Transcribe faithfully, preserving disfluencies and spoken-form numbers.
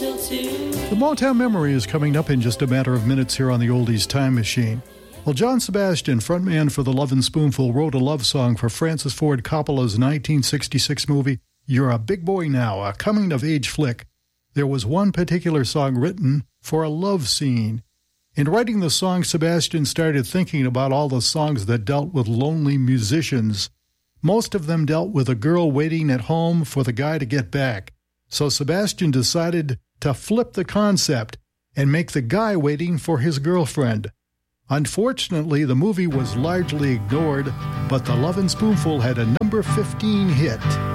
till two. The Motown Memory is coming up in just a matter of minutes here on the Oldies Time Machine. Well, John Sebastian, frontman for the Lovin' Spoonful, wrote a love song for Francis Ford Coppola's nineteen sixty-six movie, You're a Big Boy Now, a coming-of-age flick. There was one particular song written for a love scene. In writing the song, Sebastian started thinking about all the songs that dealt with lonely musicians. Most of them dealt with a girl waiting at home for the guy to get back. So Sebastian decided to flip the concept and make the guy waiting for his girlfriend. Unfortunately, the movie was largely ignored, but the Lovin' Spoonful had a number fifteen hit.